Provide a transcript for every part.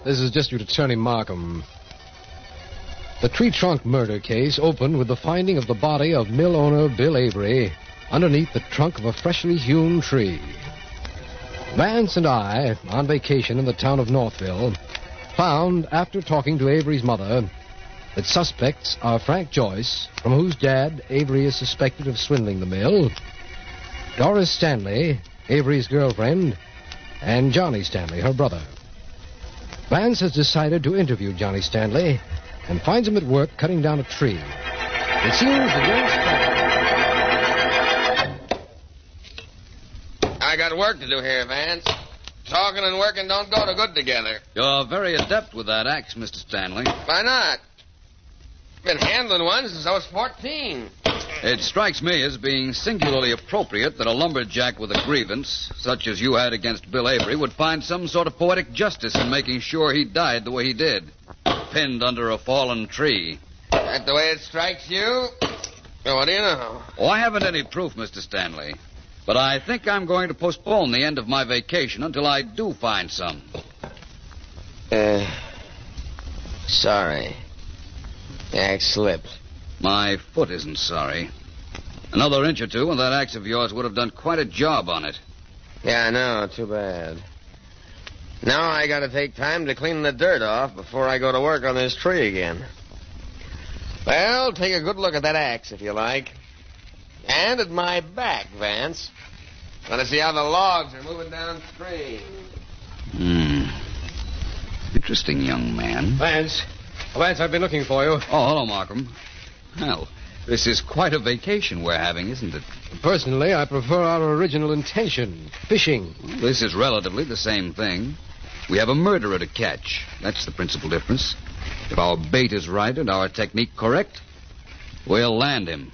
This is District Attorney Markham. The tree trunk murder case opened with the finding of the body of mill owner Bill Avery underneath the trunk of a freshly hewn tree. Vance and I, on vacation in the town of Northville, found, after talking to Avery's mother, that suspects are Frank Joyce, from whose dad Avery is suspected of swindling the mill, Doris Stanley, Avery's girlfriend, and Johnny Stanley, her brother. Vance has decided to interview Johnny Stanley and finds him at work cutting down a tree. It seems the young I got work to do here, Vance. Talking and working don't go too good together. You're very adept with that axe, Mr. Stanley. Why not? Been handling one since I was 14. It strikes me as being singularly appropriate that a lumberjack with a grievance, such as you had against Bill Avery, would find some sort of poetic justice in making sure he died the way he did, pinned under a fallen tree. That the way it strikes you? Well, what do you know? Oh, I haven't any proof, Mr. Stanley. But I think I'm going to postpone the end of my vacation until I do find some. Sorry. The axe slipped. My foot isn't sorry. Another inch or two, and that axe of yours would have done quite a job on it. Yeah, I know. Too bad. Now I gotta take time to clean the dirt off before I go to work on this tree again. Well, take a good look at that axe, if you like. And at my back, Vance. Want to see how the logs are moving downstream. Interesting young man. Vance, I've been looking for you. Oh, hello, Markham. Well, this is quite a vacation we're having, isn't it? Personally, I prefer our original intention, fishing. Well, this is relatively the same thing. We have a murderer to catch. That's the principal difference. If our bait is right and our technique correct, we'll land him.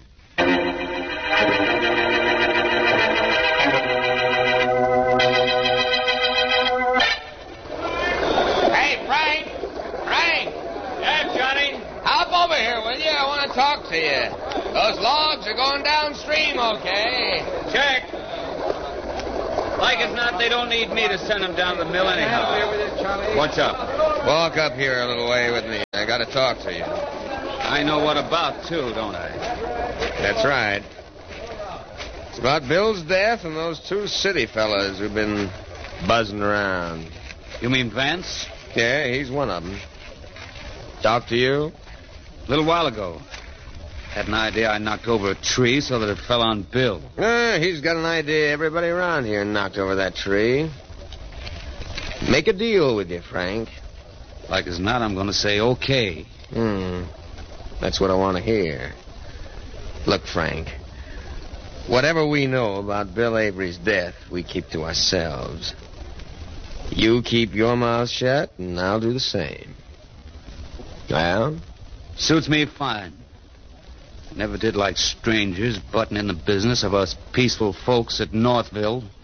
Hey, Frank! Frank! Yeah, Johnny? Hop over here, will you? I want to talk to you. Those logs are going downstream, okay? Check. Like as not, they don't need me to send them down the mill anyhow. What's up? Walk up here a little way with me. I got to talk to you. I know what about, too, don't I? That's right. It's about Bill's death and those two city fellas who've been buzzing around. You mean Vance? Yeah, he's one of them. Talk to you? A little while ago. Had an idea I knocked over a tree so that it fell on Bill. He's got an idea everybody around here knocked over that tree. Make a deal with you, Frank. Like as not, I'm going to say okay. That's what I want to hear. Look, Frank, whatever we know about Bill Avery's death, we keep to ourselves. You keep your mouth shut, and I'll do the same. Well? Suits me fine. Never did like strangers butting in the business of us peaceful folks at Northville.